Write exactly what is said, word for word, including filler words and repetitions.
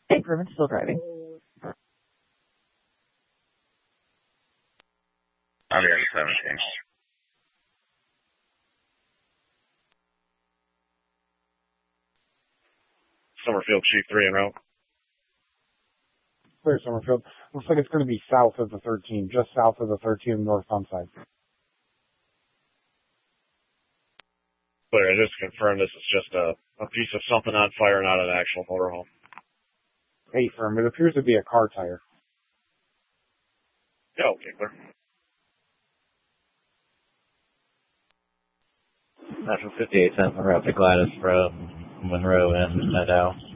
Griffin still driving. I'm here at seventeen. Summerfield, Chief three en route. Clear, Summerfield. Looks like it's going to be south of the thirteen, just south of the thirteen northbound side. Clear, I just confirmed this is just a, a piece of something on fire, not an actual motorhome. Hey, firm. It appears to be a car tire. Yeah, okay, clear. National fifty-eight cent en route to Gladys from Monroe and Meadow.